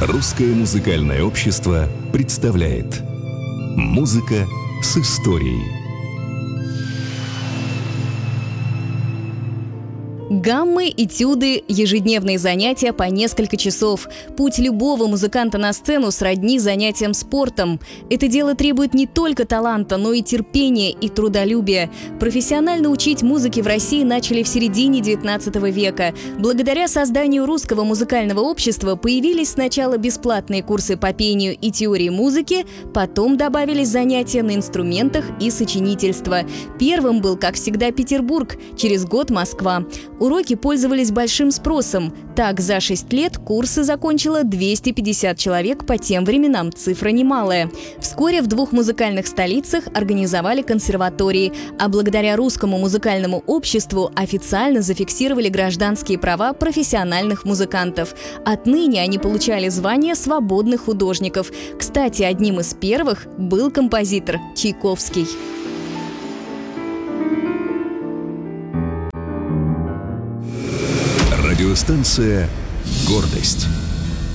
Русское музыкальное общество представляет «Музыка с историей». Гаммы, этюды, ежедневные занятия по несколько часов. Путь любого музыканта на сцену сродни занятиям спортом. Это дело требует не только таланта, но и терпения и трудолюбия. Профессионально учить музыке в России начали в середине XIX века. Благодаря созданию Русского музыкального общества появились сначала бесплатные курсы по пению и теории музыки, потом добавились занятия на инструментах и сочинительство. Первым был, как всегда, Петербург, через год Москва. Уроки пользовались большим спросом. Так, за 6 лет курсы закончило 250 человек, по тем временам цифра немалая. Вскоре в 2 музыкальных столицах организовали консерватории, а благодаря Русскому музыкальному обществу официально зафиксировали гражданские права профессиональных музыкантов. Отныне они получали звание свободных художников. Кстати, одним из первых был композитор Чайковский. Радиостанция «Гордость».